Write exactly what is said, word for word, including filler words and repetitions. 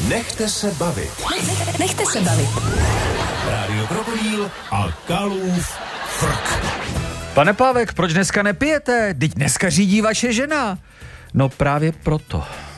Nechte se bavit. Nechte se bavit. Rádio Krokodýl a Kalův frk. Pane Pávek, proč dneska nepijete? Vždyť dneska řídí vaše žena. No právě proto.